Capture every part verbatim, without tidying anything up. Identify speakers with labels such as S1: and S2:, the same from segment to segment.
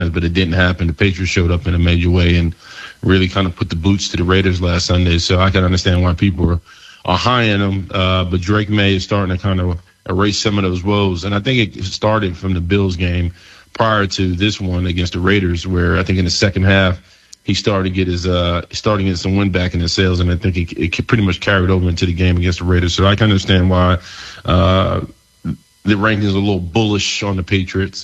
S1: but it didn't happen. The Patriots showed up in a major way and really kind of put the boots to the Raiders last Sunday. So I can understand why people are, are high on them. Uh, but Drake May is starting to kind of erase some of those woes. And I think it started from the Bills game prior to this one against the Raiders, where I think in the second half he started to get his uh, starting to get some wind back in his sails, and I think it, it pretty much carried over into the game against the Raiders. So I can understand why uh, the ranking is a little bullish on the Patriots.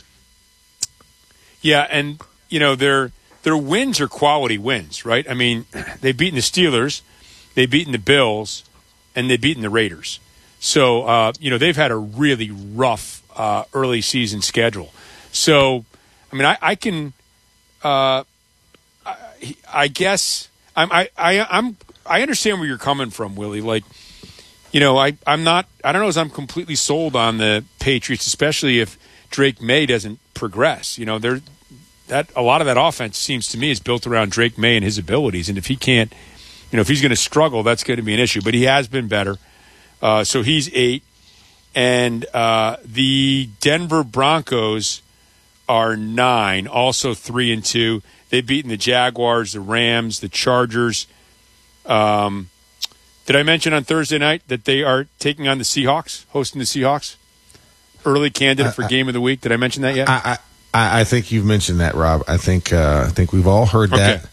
S2: Yeah, and you know their their wins are quality wins, right? I mean, they've beaten the Steelers, they've beaten the Bills, and they've beaten the Raiders. So uh, you know they've had a really rough uh, early season schedule. So, I mean, I, I can, uh, I, I guess I'm, I, I, I'm, I understand where you're coming from, Willie. Like, you know, I, I'm not, I don't know as I'm completely sold on the Patriots, especially if Drake May doesn't progress. You know, there, that a lot of that offense seems to me is built around Drake May and his abilities, and if he can't, you know, if he's going to struggle, that's going to be an issue. But he has been better, uh, so he's eight, and uh, the Denver Broncos are nine, also three and two. They've beaten the Jaguars, the Rams, the Chargers. Um, did I mention on Thursday night that they are taking on the Seahawks, hosting the Seahawks? Early candidate for I, game of the week. Did I mention that yet?
S3: I I, I think you've mentioned that, Rob. I think uh, I think we've all heard
S2: okay.
S3: that.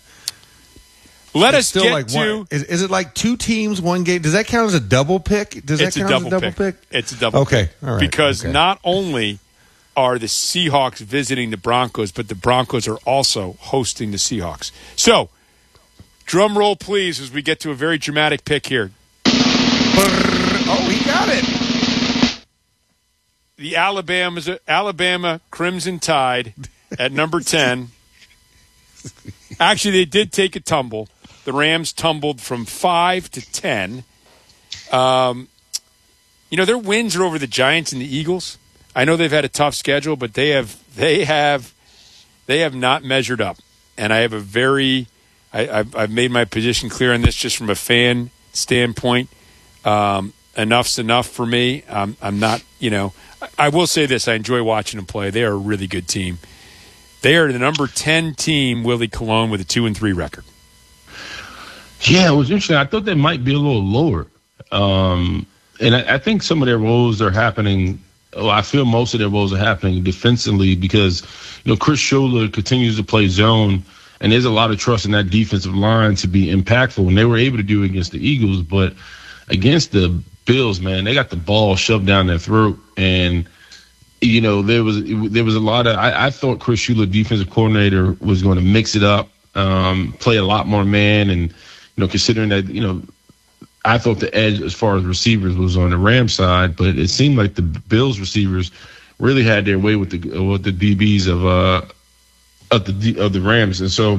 S2: Let
S3: it's
S2: us
S3: still
S2: get
S3: like
S2: to.
S3: One, is, is it like two teams, one game? Does that count as a double pick? Does
S2: it's
S3: that count
S2: a double
S3: as a double pick?
S2: pick? It's a double.
S3: Okay,
S2: pick.
S3: all right.
S2: Because
S3: okay.
S2: not only are the Seahawks visiting the Broncos, but the Broncos are also hosting the Seahawks. So, drum roll, please, as we get to a very dramatic pick here.
S3: Oh, he got it.
S2: The Alabama's, Alabama Crimson Tide at number ten. Actually, they did take a tumble. The Rams tumbled from five to ten. Um, you know, their wins are over the Giants and the Eagles. I know they've had a tough schedule, but they have they have they have not measured up. And I have a very I, I've, I've made my position clear on this just from a fan standpoint. Um, enough's enough for me. Um, I'm not, you know, I, I will say this: I enjoy watching them play. They are a really good team. They are the number ten team, Willie Colon, with a two and three record.
S1: Yeah, it was interesting. I thought they might be a little lower, um, and I, I think some of their woes are happening. Well, I feel most of their woes are happening defensively because, you know, Chris Schuler continues to play zone, and there's a lot of trust in that defensive line to be impactful. And they were able to do it against the Eagles, but against the Bills, man, they got the ball shoved down their throat. And, you know, there was there was a lot of I, I thought Chris Schuler, defensive coordinator, was going to mix it up, um, play a lot more man, and, you know, considering that, you know, I thought the edge as far as receivers was on the Rams side, but it seemed like the Bills receivers really had their way with the with the D Bs of uh of the of the Rams, and so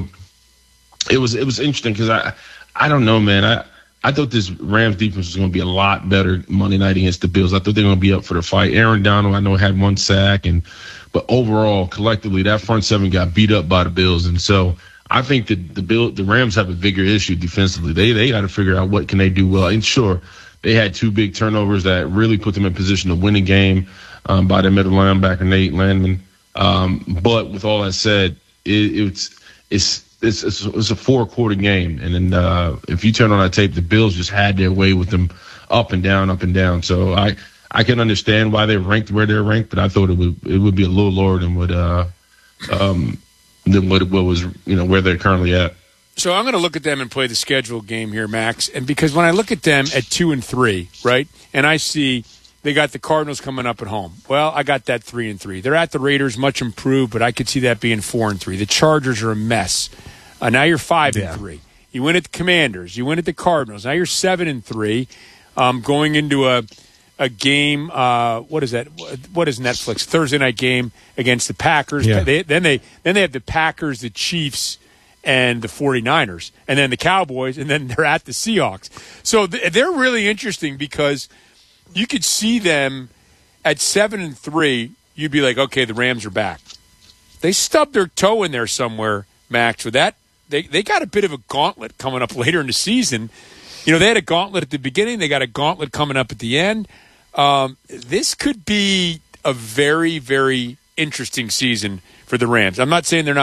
S1: it was it was interesting because I I don't know, man. I I thought this Rams defense was going to be a lot better Monday night against the Bills. I thought they were going to be up for the fight. Aaron Donald, I know, had one sack, and but overall, collectively, that front seven got beat up by the Bills, and so. I think that the Bill, the Rams have a bigger issue defensively. They they got to figure out what can they do well. And sure, they had two big turnovers that really put them in position to win a game um, by their middle linebacker Nate Landman. Um, but with all that said, it, it's, it's it's it's it's a four quarter game, and then uh, if you turn on that tape, the Bills just had their way with them up and down, up and down. So I I can understand why they're ranked where they're ranked, but I thought it would it would be a little lower than what. Uh, um, than what, what was, you know, where they're currently at.
S2: So I'm going to look at them and play the schedule game here, Max. And because when I look at them at two and three, right, and I see they got the Cardinals coming up at home. Well, I got that three and three. They're at the Raiders, much improved, but I could see that being four and three. The Chargers are a mess. Uh, now you're five yeah. and three. You win at the Commanders. You win at the Cardinals. Now you're seven and three, um, going into a a game. Uh, what is that? What is Netflix Thursday night game against the Packers?
S3: Yeah.
S2: They, then they then they have the Packers, the Chiefs, and the 49ers, and then the Cowboys, and then they're at the Seahawks. So th- they're really interesting because you could see them at seven and three. You'd be like, okay, the Rams are back. They stubbed their toe in there somewhere, Max. With that, they they got a bit of a gauntlet coming up later in the season. You know, they had a gauntlet at the beginning. They got a gauntlet coming up at the end. Um, this could be a very, very interesting season for the Rams. I'm not saying they're